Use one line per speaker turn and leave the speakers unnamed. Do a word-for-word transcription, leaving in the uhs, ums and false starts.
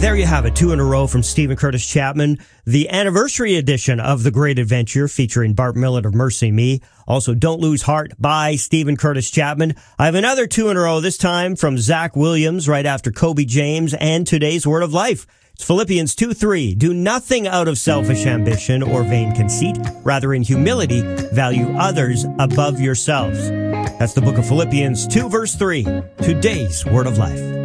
There you have it, two in a row from Stephen Curtis Chapman. The anniversary edition of The Great Adventure featuring Bart Millett of Mercy Me. Also, Don't Lose Heart by Stephen Curtis Chapman. I have another two in a row, this time from Zach Williams right after Kobe James and today's Word of Life. It's Philippians two three. Do nothing out of selfish ambition or vain conceit. Rather, in humility, value others above yourselves. That's the book of Philippians two, verse three. Today's Word of Life.